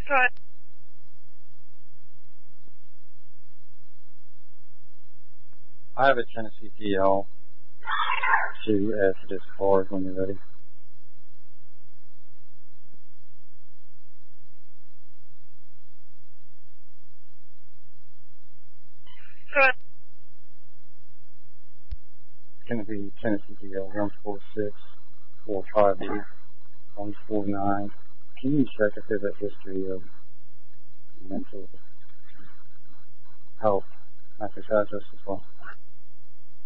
Right. I have a Tennessee TL 2S disc card when you're ready. Right. It's going to be Tennessee TL 14645 149. Can you check if there's a history of mental health after as well?